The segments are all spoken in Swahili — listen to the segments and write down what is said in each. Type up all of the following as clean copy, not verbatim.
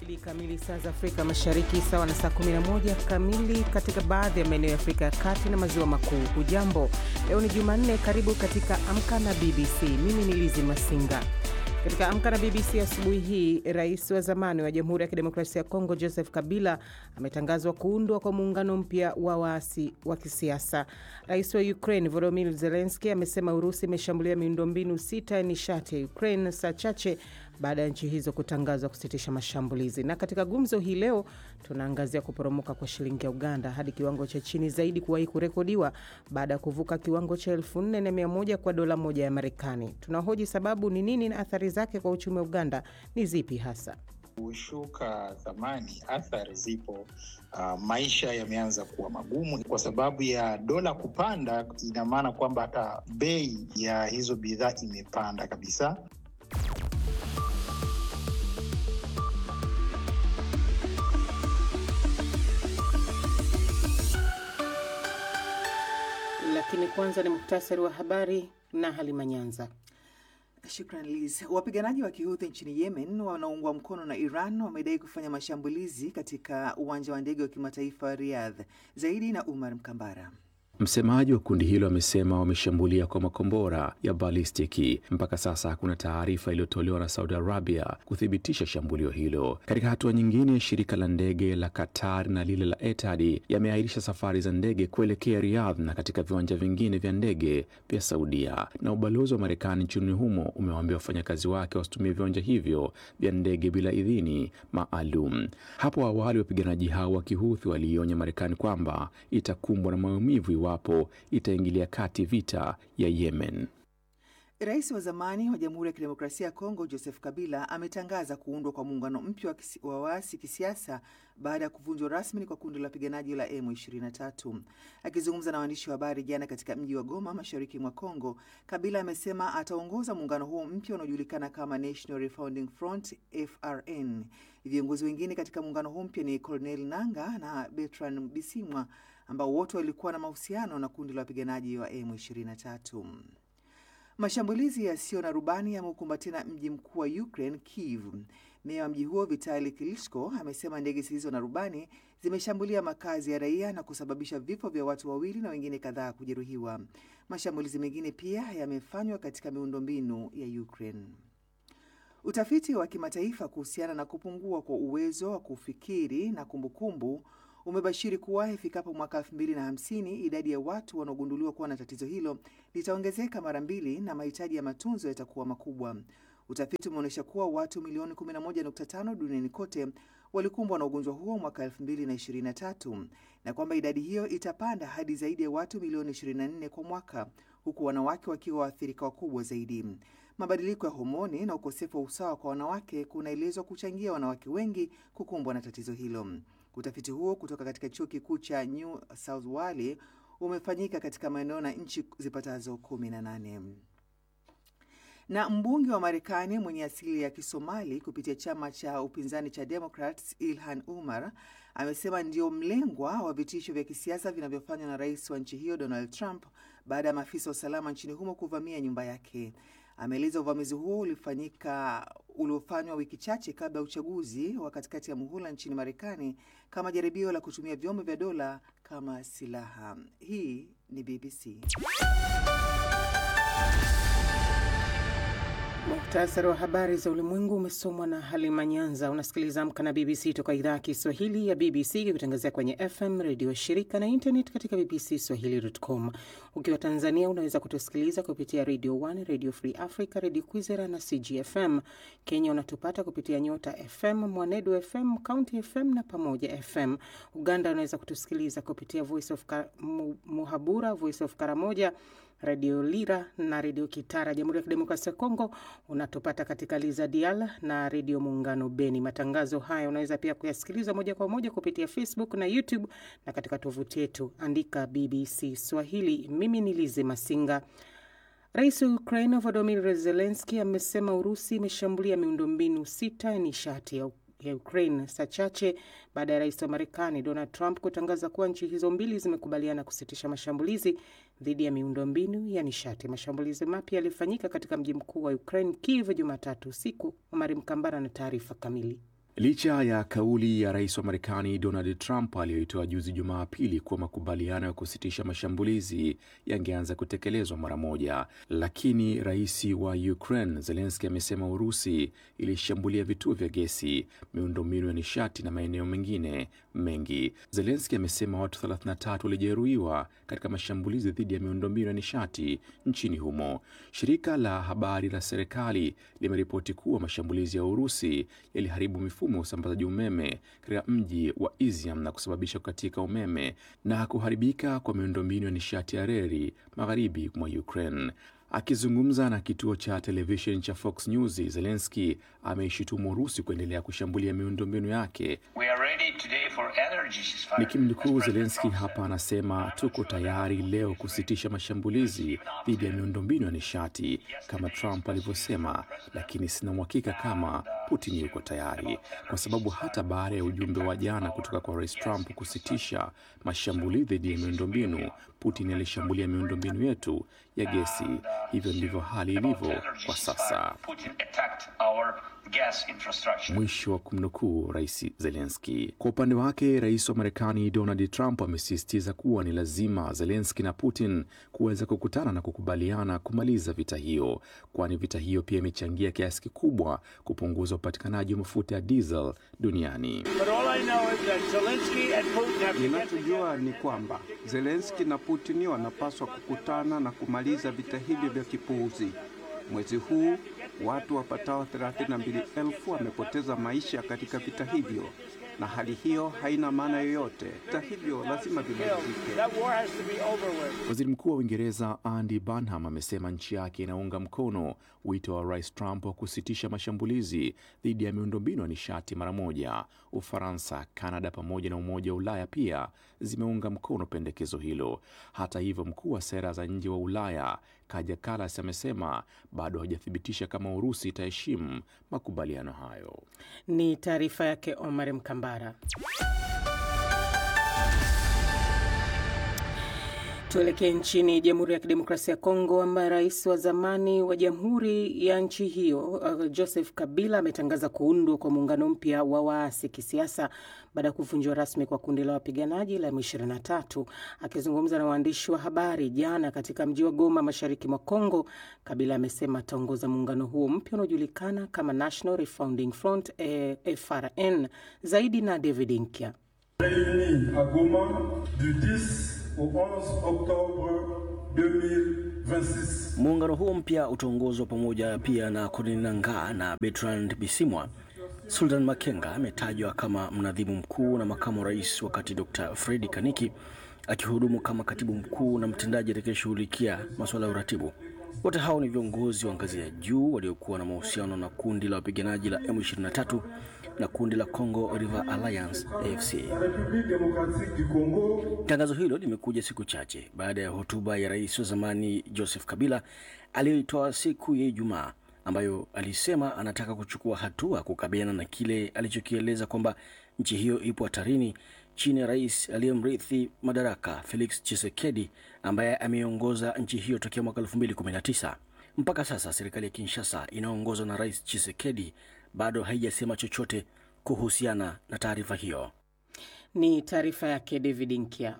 2 kamili saa za Afrika Mashariki, sawa na saa 11 kamili katika baadhi ya maeneo ya Afrika ya Kati na Maziwa Makuu. Hujambo, leo ni Jumanne, karibu katika Amka na BBC. Mimi ni Lizi Masinga. Katika Amka na BBC asubuhi hii, rais wa zamani wa Jamhuri ya Kidemokrasia ya Kongo Joseph Kabila ametangazwa kuundwa kwa muungano mpya wa waasi wa kisiasa. Rais wa Ukraine Volodymyr Zelensky amesema Urusi imeshambulia miundombinu 6 ya nishati ya Ukraine saa chache baada ya nchi hizo kutangazwa kusitisha mashambulizi. Na katika gumzo hii leo tunaangazia kuporomoka kwa shilingi ya Uganda hadi kiwango cha chini zaidi kuwahi kurekodiwa baada ya kuvuka kiwango cha 4,100 kwa dola moja ya Marekani. Tunahoji sababu ni nini na athari zake kwa uchumi wa Uganda ni zipi hasa. Kushuka thamani, athari zipo. Maisha yameanza kuwa magumu kwa sababu ya dola kupanda. Ina maana kwamba hata bei ya hizo bidhaa imepanda kabisa. Lakini kwanza ni muhtasari wa habari na Halima Nyanza. Shukran Liz. Wapiganaji wa Kihouthi nchini Yemen wanaoungwa mkono na Iran wamedai kufanya mashambulizi katika uwanja wa ndege wa kimataifa wa Riyadh. Zaidi na Umar Mkambara. Msemaji wa kundi hilo amesema wameshambulia kwa makombora ya balistiki. Mpaka sasa hakuna taarifa iliyotolewa na Saudi Arabia kuthibitisha shambulio hilo. Katika hatua nyingine, shirika la ndege la Qatar na lile la Etihad yameahirisha safari za ndege kuelekea Riyadh na katika viwanja vingine vya ndege vya Saudia. Na ubalozi wa Marekani nchini humo umewaambia wafanyakazi wake wasitumie viwanja hivyo vya ndege bila idhini maalum. Hapo awali wapiganaji hao wa Kihouthi walionya Marekani kwamba itakumbwa na maumivu iwapo itaingilia kati vita ya Yemen. Rais wa zamani wa Jamhuri ya Kidemokrasia ya Kongo Joseph Kabila ametangaza kuundwa kwa muungano mpya wa waasi kisiasa baada ya kuvunjwa rasmi kwa kundi la wapiganaji la M23. Akizungumza na waandishi wa habari jana katika mji wa Goma, mashariki mwa Kongo, Kabila amesema ataongoza muungano huo mpya unaojulikana kama National Refounding Front FRN. Viongozi wengine katika muungano huo mpya ni Colonel Nanga na Bertrand Bisimwa, ambao wote walikuwa na mahusiano na kundi la wapiganaji wa M23. Mashambulizi yasiyo na rubani yameukumba tena mji mkuu wa Ukraine, Kyiv. Meya wa mji huo Vitali Klitschko amesema ndege zisizo na rubani zimeshambulia makazi ya raia na kusababisha vifo vya watu 2 na wengine kadhaa kujeruhiwa. Mashambulizi mengine pia yamefanywa katika miundombinu ya Ukraine. Utafiti wa kimataifa kuhusiana na kupungua kwa uwezo wa kufikiri na kumbukumbu umebashiri kuwa ifikapo mwaka 2050 idadi ya watu wanaogunduliwa kuwa na tatizo hilo litaongezeka mara 2 na mahitaji ya matunzo yatakuwa makubwa. Utafiti umeonyesha kuwa watu milioni 11.5 duniani kote walikumbwa na ugonjwa huo mwaka 2023 na kwamba idadi hiyo itapanda hadi zaidi ya watu milioni 24 kwa mwaka, huku wanawake wakiwa waathirika wakubwa zaidi. Mabadiliko ya homoni na ukosefu wa usawa kwa wanawake kunaelezwa kuchangia wanawake wengi kukumbwa na tatizo hilo. Utafiti huo kutoka katika chuo kikuu cha New South Wales umefanyika katika maeneo na nchi zipatazo 18. Na mbunge wa Marekani mwenye asili ya Kisomali kupitia chama cha upinzani cha Democrats, Ilhan Omar, amesema ndio mlengwa wa vitisho vya kisiasa vinavyofanywa na rais wa nchi hiyo Donald Trump baada ya maafisa wa usalama nchini humo kuvamia nyumba yake. Ameeleza uvamizi huo uliofanywa wiki chache kabla ya uchaguzi wa katikati ya muhula nchini Marekani kama jaribio la kutumia vyombo vya dola kama silaha. Hii ni BBC. Muhtasari wa habari za ulimwengu umesomwa na Halima Nyanza. Unasikiliza Amka na BBC toka idhaa ya Kiswahili ya BBC ikitangazia kwenye FM redio shirika na internet katika bbcswahili.com. Ukiwa Tanzania unaweza kutusikiliza kupitia Radio 1, Radio Free Africa, Radio Kwizera na CGFM. Kenya unatupata kupitia Nyota FM, Mwanedu FM, County FM na Pamoja FM. Uganda unaweza kutusikiliza kupitia Voice of Muhabura, Voice of Karamoja, Radio Lira na Radio Kitara. Jamhuri ya Kidemokrasia ya Kongo unatupata katika Liza Dial na Radio Muungano Beni. Matangazo haya unaweza pia kuyasikiliza moja kwa moja kupitia Facebook na YouTube na katika tovuti yetu andika BBC Swahili. Mimi ni Lizi Masinga. Rais wa Ukraine Volodymyr Zelensky amesema Urusi imeshambulia miundombinu 6 ya nishati ya Ukraine saa chache baada ya rais wa Marekani Donald Trump kutangaza kuwa nchi hizo mbili zimekubaliana kusitisha mashambulizi dhidi ya miundombinu ya nishati. Mashambulizi mapya yalifanyika katika mji mkuu wa Ukraine, Kyiv, Jumatatu usiku. Omar Mkambara na taarifa kamili. Licha ya kauli ya rais wa Marekani Donald Trump aliyoitoa juzi Jumapili kuwa makubaliano ya kusitisha mashambulizi yangeanza kutekelezwa mara moja, lakini rais wa Ukraine Zelensky amesema Urusi ilishambulia vituo vya gesi, miundombinu ya nishati na maeneo mengine mengi. Zelensky amesema watu 33 walijeruhiwa katika mashambulizi dhidi ya miundombinu ya nishati nchini humo. Shirika la habari la serikali limeripoti kuwa mashambulizi ya Urusi yaliharibu mifumo ya usambazaji umeme katika mji wa Izium na kusababisha kukatika umeme na kuharibika kwa miundombinu ya nishati ya reli magharibi mwa Ukraine. Akizungumza na kituo cha television cha Fox News, Zelensky ameishutumu Urusi kuendelea kushambulia miundombinu yake. Nikimnukuu Zelensky hapa anasema, tuko tayari leo kusitisha mashambulizi dhidi ya miundombinu ya nishati kama Trump alivyosema, lakini sina uhakika kama Putin yuko tayari, kwa sababu hata baada ya ujumbe wa jana kutoka kwa Rais Trump kusitisha mashambulizi dhidi ya miundombinu, Putin alishambulia miundombinu yetu ya gesi. Hivyo ndivyo hali ilivyo kwa sasa. Mwisho wa kumnukuu Rais Zelensky. Kwa upande wake, rais wa Marekani Donald Trump amesisitiza kuwa ni lazima Zelensky na Putin kuweza kukutana na kukubaliana kumaliza vita hiyo, kwani vita hiyo pia imechangia kiasi kikubwa kupunguza upatikanaji wa mafuta ya diesel duniani. Ninachojua ni kwamba Zelensky na Putin wanapaswa kukutana na kumaliza vita hivi vya kipuuzi. Mwezi huu watu wapatao 32,000 wamepoteza maisha katika vita hivyo, na hali hiyo haina maana yoyote. Vita hivyo lazima vimalizike. Waziri Mkuu wa Uingereza Andy Burnham amesema nchi yake inaunga mkono wito wa Rais Trump wa kusitisha mashambulizi dhidi ya miundombinu ya nishati mara moja. Ufaransa, Kanada pamoja na Umoja wa Ulaya pia zimeunga mkono pendekezo hilo. Hata hivyo, mkuu wa sera za nje wa Ulaya Kaja Kallas amesema bado hajathibitisha kama Urusi itaheshimu makubaliano hayo. Ni taarifa yake Omar Mkambara. Tuelekee nchini Jamhuri ya Kidemokrasia ya Kongo, ambaye rais wa zamani wa jamhuri ya nchi hiyo Joseph Kabila ametangaza kuundwa kwa muungano mpya wa waasi kisiasa baada ya kuvunjwa rasmi kwa kundi la wapiganaji la M23. Akizungumza na waandishi wa habari jana katika mji wa Goma mashariki mwa Kongo, Kabila amesema ataongoza muungano huo mpya unaojulikana kama National Refounding Front FRN. Zaidi na David Nkia. Muungano huo mpya utaongozwa pamoja pia na Corneille Nangaa na Bertrand Bisimwa. Sultan Makenga ametajwa kama mnadhimu mkuu na makamu rais, wakati Dr. Fredi Kaniki akihudumu kama katibu mkuu na mtendaji atakayeshughulikia masuala ya uratibu. Wote hao ni viongozi wa ngazi ya juu waliokuwa na mahusiano na kundi la wapiganaji la M23 na kundi la Congo River Alliance AFC. Tangazo hilo limekuja siku chache baada ya hotuba ya rais wa zamani Joseph Kabila aliyoitoa siku ya Ijumaa, ambayo alisema anataka kuchukua hatua kukabiliana na kile alichokieleza kwamba nchi hiyo ipo hatarini chini ya rais aliyemrithi madaraka Felix Tshisekedi, ambaye ameongoza nchi hiyo tokea mwaka 2019. Mpaka sasa serikali ya Kinshasa inaongozwa na Rais Tshisekedi bado haijasema chochote kuhusiana na taarifa hiyo. Ni taarifa yake David Nkia.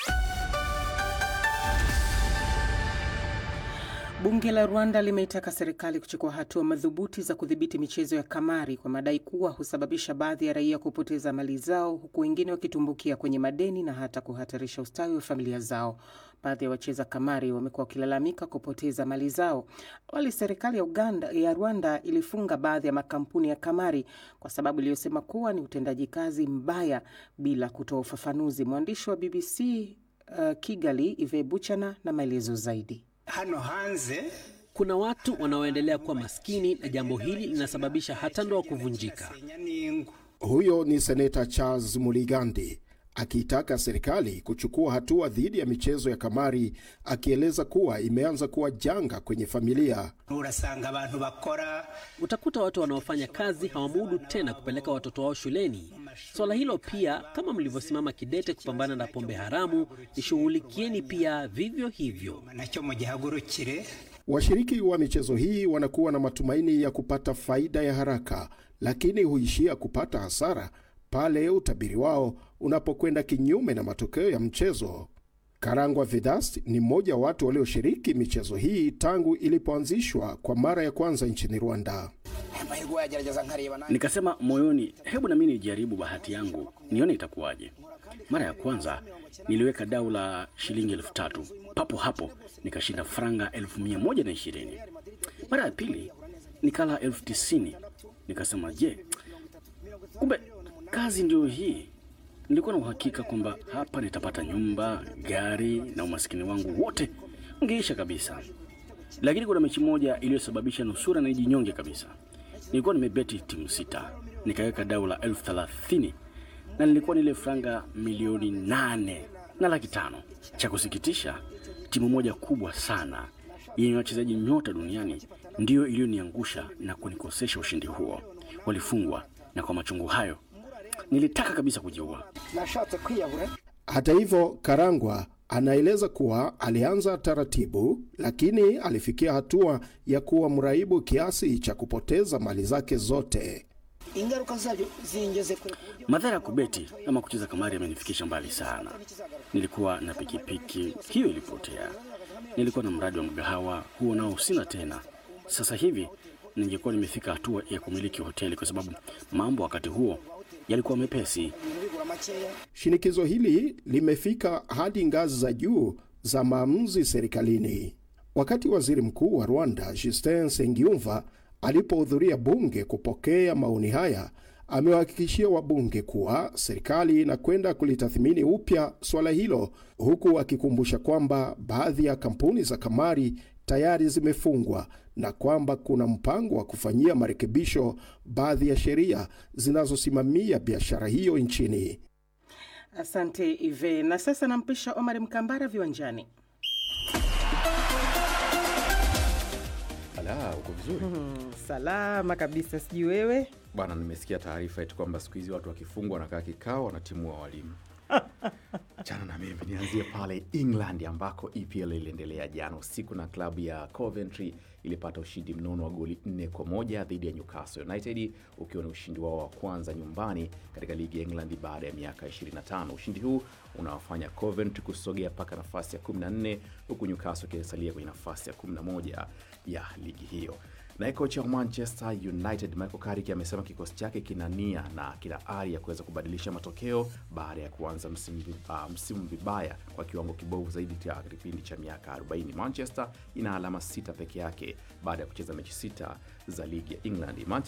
Bunge la Rwanda limeitaka serikali kuchukua hatua madhubuti za kudhibiti michezo ya kamari kwa madai kuwa husababisha baadhi ya raia kupoteza mali zao, huku wengine wakitumbukia kwenye madeni na hata kuhatarisha ustawi wa familia zao. Baadhi ya wacheza kamari wamekuwa wakilalamika kupoteza mali zao. Awali serikali ya Rwanda ilifunga baadhi ya makampuni ya kamari kwa sababu iliyosema kuwa ni utendaji kazi mbaya bila kutoa ufafanuzi. Mwandishi wa BBC Kigali Ive Buchana na maelezo zaidi. Hano hanze kuna watu wanaoendelea kuwa maskini na jambo hili linasababisha hata ndoa kuvunjika. Huyo ni Seneta Charles Muligandi akiitaka serikali kuchukua hatua dhidi ya michezo ya kamari, akieleza kuwa imeanza kuwa janga kwenye familia. Urasanga abantu bakora, utakuta watu wanaofanya kazi hawamudu tena kupeleka watoto wao shuleni. Swala hilo pia, kama mlivyosimama kidete kupambana na pombe haramu, nishughulikieni pia vivyo hivyo. Washiriki wa michezo hii wanakuwa na matumaini ya kupata faida ya haraka, lakini huishia kupata hasara pale utabiri wao unapokwenda kinyume na matokeo ya mchezo. Karangwa Vedas ni mmoja wa watu walioshiriki michezo hii tangu ilipoanzishwa kwa mara ya kwanza nchini Rwanda. Nikasema moyoni, hebu na mimi nijaribu bahati yangu nione itakuwaje. Mara ya kwanza niliweka dau la shilingi 3,000. Papo hapo nikashinda franga 1,120. Mara ya pili nikala 90,000. Nikasema je, kumbe kazi ndio hii. Nilikuwa na uhakika kwamba hapa nitapata nyumba, gari na umaskini wangu wote ungeisha kabisa. Lakini kuna mechi moja iliyosababisha nusura na nijinyonge kabisa. Nilikuwa nimebeti timu 6, nikaweka dau la 30,000 na nilikuwa nile franga milioni 8,500,000. Cha kusikitisha, timu moja kubwa sana yenye wachezaji nyota duniani ndiyo iliyoniangusha na kunikosesha ushindi huo. Walifungwa, na kwa machungu hayo nilitaka kabisa kujiua. Hata hivyo, Karangwa anaeleza kuwa alianza taratibu, lakini alifikia hatua ya kuwa mraibu kiasi cha kupoteza mali zake zote. Madhara ya kubeti ama kucheza kamari yamenifikisha mbali sana. Nilikuwa na pikipiki, hiyo ilipotea. Nilikuwa na mradi wa mgahawa, huo nao sina tena. Sasa hivi ningekuwa nimefika hatua ya kumiliki hoteli kwa sababu mambo wakati huo yalikuwa mepesi. Shinikizo hili limefika hadi ngazi za juu za maamuzi serikalini. Wakati waziri mkuu wa Rwanda Justin Nsengiyumva alipohudhuria bunge kupokea maoni haya, amewahakikishia wabunge kuwa serikali inakwenda kulitathmini upya swala hilo, huku akikumbusha kwamba baadhi ya kampuni za kamari tayari zimefungwa na kwamba kuna mpango wa kufanyia marekebisho baadhi ya sheria zinazosimamia biashara hiyo nchini. Asante Ive. Na sasa nampisha Omar Mkambara viwanjani. Ala, uko vizuri? Salama kabisa, sijui wewe? Bwana, nimesikia taarifa eti kwamba siku hizi watu wakifungwa wanakaa kikao wanatimua walimu. Chana na mimi nianzie pale England ambako EPL iliendelea jana usiku na klabu ya Coventry ilipata ushindi mnono wa goli 4-1 dhidi ya Newcastle United, ukiwa ni ushindi wao wa kwanza nyumbani katika ligi ya England baada ya miaka 25. Ushindi huu unawafanya Coventry kusogea paka nafasi ya 14 huku Newcastle ikisalia kwenye nafasi ya 11 ya ligi hiyo. Na kocha wa Manchester United Michael Carrick amesema kikosi chake kina nia na kina ari ya kuweza kubadilisha matokeo baada ya kuanza msimu vibaya kwa kiwango kibovu zaidi ya kipindi cha miaka 40. Manchester ina alama 6 peke yake baada ya kucheza mechi 6 za ligi ya England.